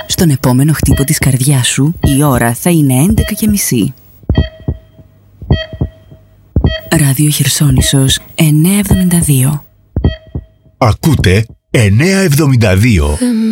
Στον επόμενο χτύπο της καρδιάς σου η ώρα θα είναι 11:30. Ράδιο Χερσόνησος 972. Ακούτε 972.